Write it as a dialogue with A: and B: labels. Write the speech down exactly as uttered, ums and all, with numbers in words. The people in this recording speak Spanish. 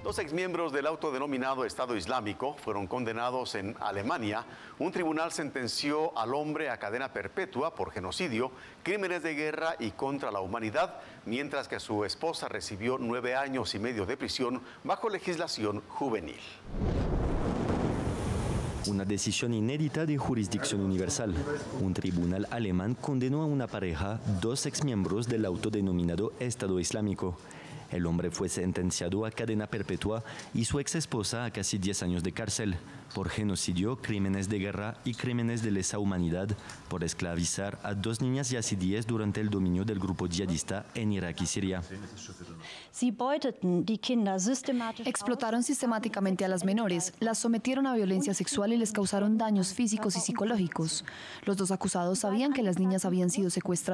A: Dos exmiembros del autodenominado Estado Islámico fueron condenados en Alemania. Un tribunal sentenció al hombre a cadena perpetua por genocidio, crímenes de guerra y contra la humanidad, mientras que su esposa recibió nueve años y medio de prisión bajo legislación juvenil.
B: Una decisión inédita de jurisdicción universal. Un tribunal alemán condenó a una pareja, dos exmiembros del autodenominado Estado Islámico. El hombre fue sentenciado a cadena perpetua y su exesposa a casi diez años de cárcel por genocidio, crímenes de guerra y crímenes de lesa humanidad por esclavizar a dos niñas yazidíes durante el dominio del grupo yihadista en Irak y Siria.
C: Explotaron sistemáticamente a las menores, las sometieron a violencia sexual y les causaron daños físicos y psicológicos. Los dos acusados sabían que las niñas habían sido secuestradas